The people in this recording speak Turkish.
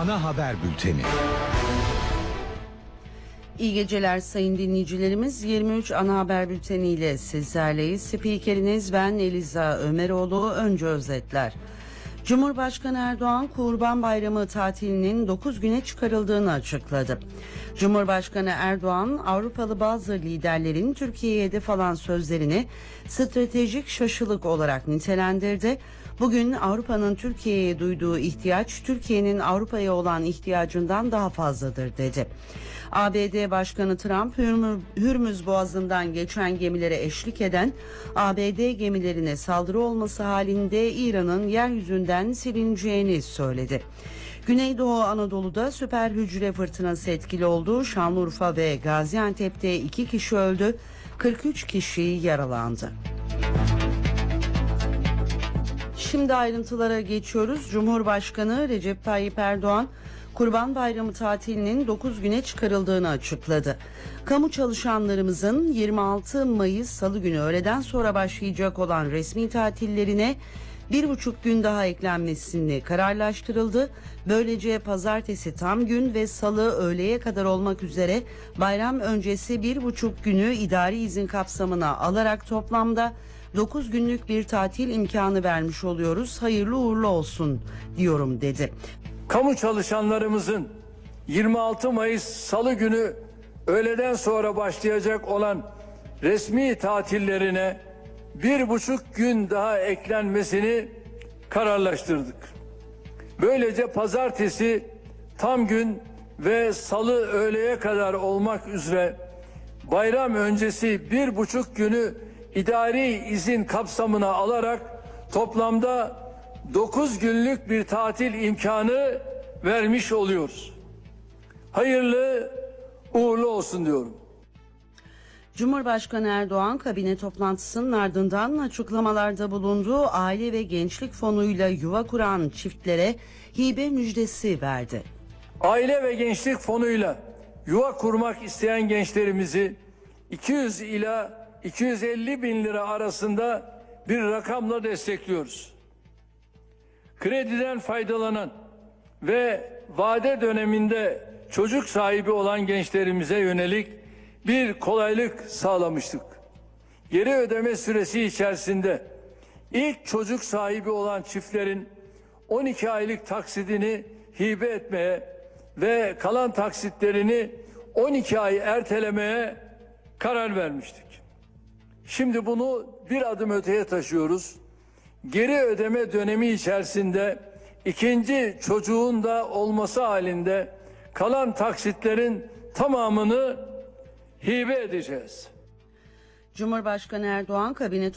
Ana haber bülteni. İyi geceler sayın dinleyicilerimiz. 23 ana haber bülteniyle sizlerleyiz. Spikeriniz ben Eliza Ömeroğlu. Önce özetler. Cumhurbaşkanı Erdoğan Kurban Bayramı tatilinin 9 güne çıkarıldığını açıkladı. Cumhurbaşkanı Erdoğan Avrupalı bazı liderlerin Türkiye'ye hedef alan sözlerini stratejik şaşılık olarak nitelendirdi. Bugün Avrupa'nın Türkiye'ye duyduğu ihtiyaç Türkiye'nin Avrupa'ya olan ihtiyacından daha fazladır dedi. ABD Başkanı Trump Hürmüz Boğazı'ndan geçen gemilere eşlik eden ABD gemilerine saldırı olması halinde İran'ın yeryüzünden silineceğini söyledi. Güneydoğu Anadolu'da süper hücre fırtınası etkili oldu. Şanlıurfa ve Gaziantep'te 2 kişi öldü, 43 kişi yaralandı. Şimdi ayrıntılara geçiyoruz. Cumhurbaşkanı Recep Tayyip Erdoğan Kurban Bayramı tatilinin 9 güne çıkarıldığını açıkladı. Kamu çalışanlarımızın 26 Mayıs Salı günü öğleden sonra başlayacak olan resmi tatillerine 1,5 gün daha eklenmesini kararlaştırıldı. Böylece pazartesi tam gün ve salı öğleye kadar olmak üzere bayram öncesi 1,5 günü idari izin kapsamına alarak toplamda 9 günlük bir tatil imkanı vermiş oluyoruz. Hayırlı uğurlu olsun diyorum dedi. Kamu çalışanlarımızın 26 Mayıs Salı günü öğleden sonra başlayacak olan resmi tatillerine 1,5 gün daha eklenmesini kararlaştırdık. Böylece pazartesi tam gün ve salı öğleye kadar olmak üzere bayram öncesi 1,5 günü idari izin kapsamına alarak toplamda 9 günlük bir tatil imkanı vermiş oluyoruz. Hayırlı uğurlu olsun diyorum. Cumhurbaşkanı Erdoğan kabine toplantısının ardından açıklamalarda bulundu. Aile ve Gençlik Fonu'yla yuva kuran çiftlere hibe müjdesi verdi. Aile ve Gençlik Fonu'yla yuva kurmak isteyen gençlerimizi 200 ila 250 bin lira arasında bir rakamla destekliyoruz. Krediden faydalanan ve vade döneminde çocuk sahibi olan gençlerimize yönelik bir kolaylık sağlamıştık. Geri ödeme süresi içerisinde ilk çocuk sahibi olan çiftlerin 12 aylık taksidini hibe etmeye ve kalan taksitlerini 12 ay ertelemeye karar vermiştik. Şimdi bunu bir adım öteye taşıyoruz. Geri ödeme dönemi içerisinde ikinci çocuğun da olması halinde kalan taksitlerin tamamını hibe edeceğiz. Cumhurbaşkanı Erdoğan kabine